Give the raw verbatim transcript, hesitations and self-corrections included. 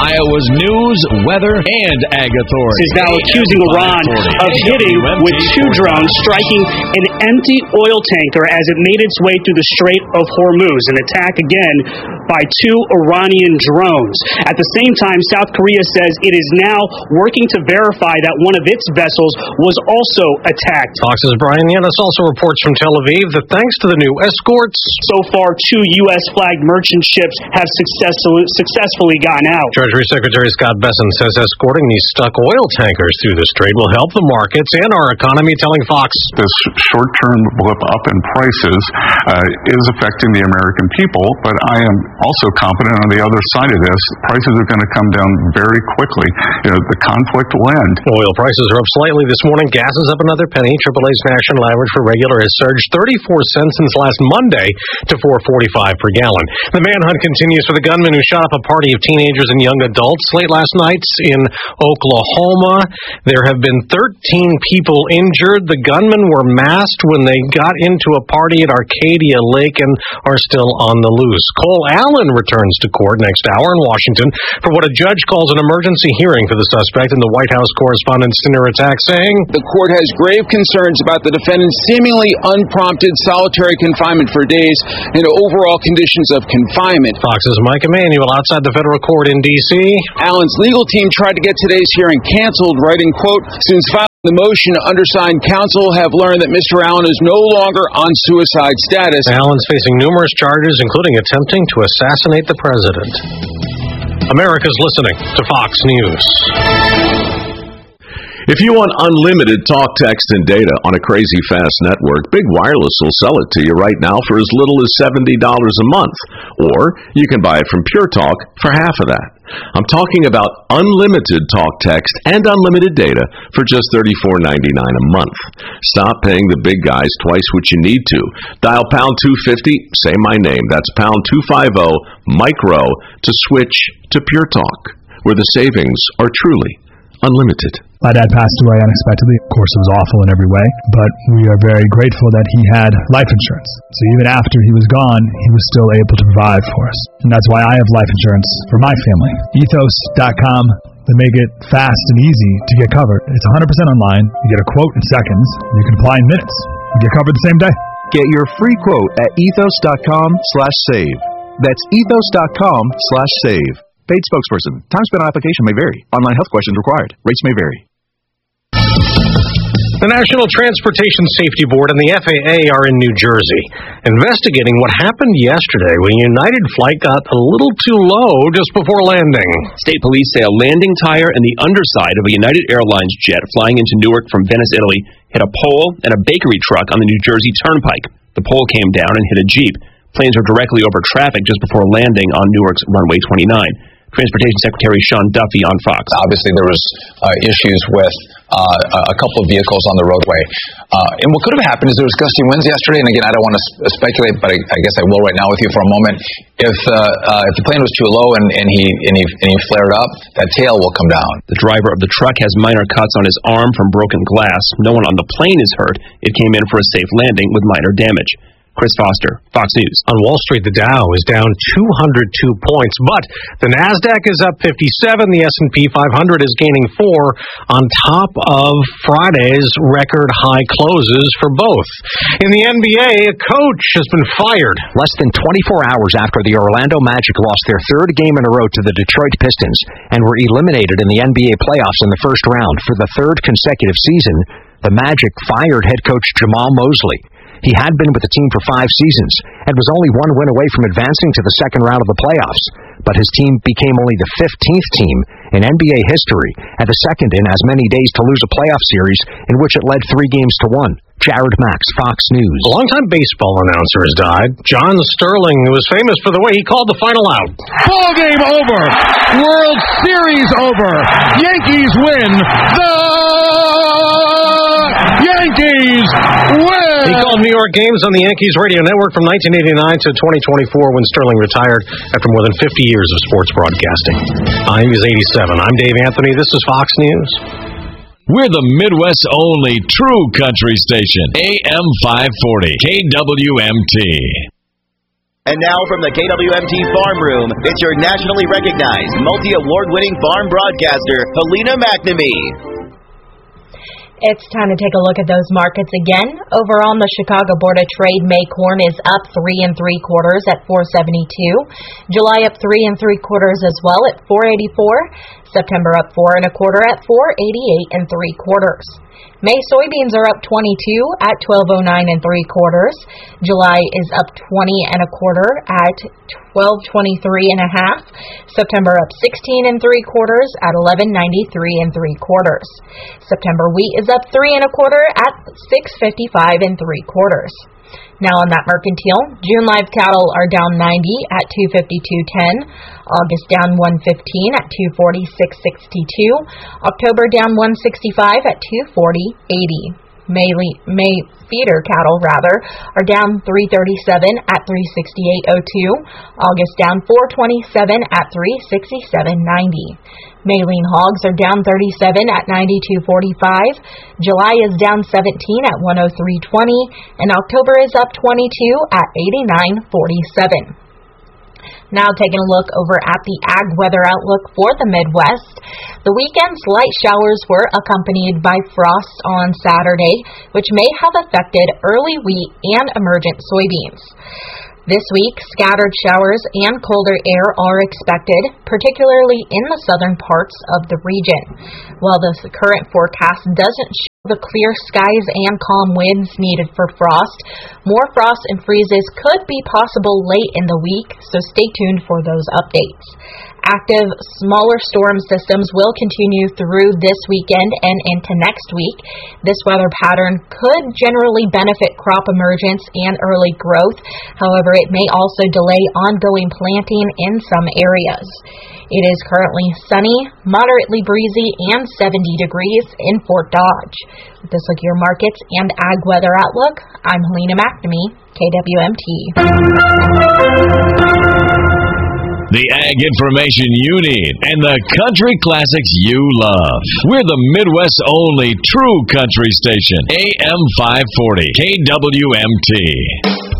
Iowa's news, weather, and ag authority. Is now accusing Iran of hitting with two drones, striking an empty oil tanker as it made its way through the Strait of Hormuz. An attack again by two Iranian drones. At the same time, South Korea says it is now working to verify that one of its vessels was also attacked. Fox's Brian Yanis also reports from Tel Aviv that thanks to the new escorts, so far two U S flagged merchant ships have successfully successfully gotten out. Treasury Secretary Scott Bessent says escorting these stuck oil tankers through the strait will help the markets and our economy, telling Fox. This short-term blip up in prices uh, is affecting the American people, but I am also confident on the other side of this, prices are going to come down very quickly. You know, the conflict will end. Oil prices are up slightly this morning. Gas is up another penny. triple A's national average for regular has surged thirty-four cents since last Monday to four forty-five per gallon. The manhunt continues for the gunman who shot up a party of teenagers and young adults late last night in Oklahoma. There have been thirteen people injured. The gunmen were masked when they got into a party at Arcadia Lake and are still on the loose. Cole Allen returns to court next hour in Washington for what a judge calls an emergency hearing for the suspect in the White House correspondent's dinner attack, saying, "The court has grave concerns about the defendant's seemingly unprompted solitary confinement for days and overall conditions of confinement." Fox's Mike Emanuel outside the federal court in D C Allen's legal team tried to get today's hearing canceled, writing, quote, "Since filing the motion, undersigned counsel have learned that Mister Allen is no longer on suicide status." Allen's facing numerous charges, including attempting to assassinate the president. America's listening to Fox News. If you want unlimited talk, text, and data on a crazy fast network, Big Wireless will sell it to you right now for as little as seventy dollars a month. Or you can buy it from Pure Talk for half of that. I'm talking about unlimited talk, text, and unlimited data for just thirty-four ninety-nine a month. Stop paying the big guys twice what you need to. Dial pound two fifty, say my name. That's pound two fifty, micro, to switch to Pure Talk, where the savings are truly unlimited. My dad passed away unexpectedly. Of course, it was awful in every way, but we are very grateful that he had life insurance. So even after he was gone, he was still able to provide for us. And that's why I have life insurance for my family. ethos dot com. They make it fast and easy to get covered. It's one hundred percent online. You get a quote in seconds. You can apply in minutes. You get covered the same day. Get your free quote at ethos dot com slash save. That's ethos dot com slash save. Paid spokesperson. Time spent on application may vary. Online health questions required. Rates may vary. The National Transportation Safety Board and the F A A are in New Jersey investigating what happened yesterday when a United flight got a little too low just before landing. State police say a landing tire and the underside of a United Airlines jet flying into Newark from Venice, Italy, hit a pole and a bakery truck on the New Jersey Turnpike. The pole came down and hit a Jeep. Planes were directly over traffic just before landing on Newark's runway twenty-nine. Transportation Secretary Sean Duffy on Fox. Obviously, there was uh, issues with uh, a couple of vehicles on the roadway. Uh, and what could have happened is there was gusty winds yesterday, and again, I don't want to sp- speculate, but I, I guess I will right now with you for a moment. If uh, uh, if the plane was too low and, and, he, and, he, and he flared up, that tail will come down. The driver of the truck has minor cuts on his arm from broken glass. No one on the plane is hurt. It came in for a safe landing with minor damage. Chris Foster, Fox News. On Wall Street, the Dow is down two hundred two points, but the NASDAQ is up fifty-seven. The S and P five hundred is gaining four on top of Friday's record high closes for both. In the N B A, a coach has been fired. Less than twenty-four hours after the Orlando Magic lost their third game in a row to the Detroit Pistons and were eliminated in the N B A playoffs in the first round for the third consecutive season, the Magic fired head coach Jamal Mosley. He had been with the team for five seasons and was only one win away from advancing to the second round of the playoffs. But his team became only the fifteenth team in N B A history and the second in as many days to lose a playoff series in which it led three games to one. Jared Max, Fox News. A longtime baseball announcer has died. John Sterling, who was famous for the way he called the final out. Ball game over. World Series over. Yankees win. The Yankees win. He called New York games on the Yankees radio network from nineteen eighty-nine to twenty twenty-four when Sterling retired after more than fifty years of sports broadcasting. Uh, he was eighty-seven. I'm Dave Anthony. This is Fox News. We're the Midwest's only true country station. A M five forty, K W M T. And now from the K W M T Farm Room, it's your nationally recognized, multi-award-winning farm broadcaster, Helena McNamee. It's time to take a look at those markets again. Over on the Chicago Board of Trade, May corn is up three and three quarters at four seventy-two. July up three and three quarters as well at four eighty-four. September up four and a quarter at four eighty-eight and three quarters. May soybeans are up twenty-two at twelve oh nine and three quarters. July is up twenty and a quarter at twelve twenty-three and a half. September up sixteen and three quarters at eleven ninety-three and three quarters. September wheat is up three and a quarter at six fifty-five and three quarters. Now on that mercantile, June live cattle are down ninety at two fifty-two ten. August down one fifteen at two forty-six sixty-two. October down one sixty-five at two forty eighty. May, May feeder cattle rather are down three thirty-seven at three sixty-eight oh two. August down four twenty-seven at three sixty-seven ninety. May lean hogs are down thirty-seven at ninety-two forty-five. July is down seventeen at one oh three twenty, and October is up twenty-two at eighty-nine forty-seven. Now taking a look over at the ag weather outlook for the Midwest. The weekend's light showers were accompanied by frost on Saturday, which may have affected early wheat and emergent soybeans. This week, scattered showers and colder air are expected, particularly in the southern parts of the region. While the current forecast doesn't show the clear skies and calm winds needed for frost, more frost and freezes could be possible late in the week, so stay tuned for those updates. Active, smaller storm systems will continue through this weekend and into next week. This weather pattern could generally benefit crop emergence and early growth. However, it may also delay ongoing planting in some areas. It is currently sunny, moderately breezy, and seventy degrees in Fort Dodge. With this look at your markets and ag weather outlook, I'm Helena McNamee, K W M T. The ag information you need and the country classics you love. We're the Midwest's only true country station. A M five forty K W M T.